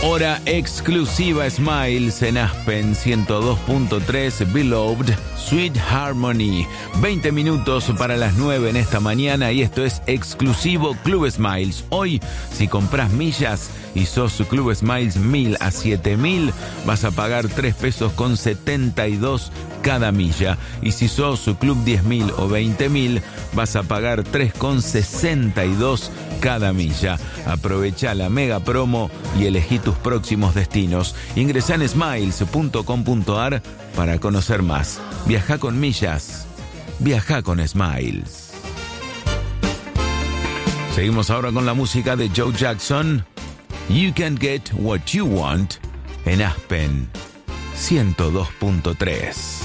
Hora exclusiva Smiles en Aspen 102.3 Beloved Sweet Harmony. 20 minutos para las 9 en esta mañana y esto es exclusivo Club Smiles. Hoy, si compras millas y sos su Club Smiles 1000 a 7000, vas a pagar 3 pesos con 72 cada milla. Y si sos su Club 10.000 o 20.000, vas a pagar 3,62 cada milla. Aprovecha la mega promo y elegí tus próximos destinos. Ingresá en smiles.com.ar para conocer más. Viaja con millas. Viaja con Smiles. Seguimos ahora con la música de Joe Jackson. You Can Get What You Want en Aspen 102.3.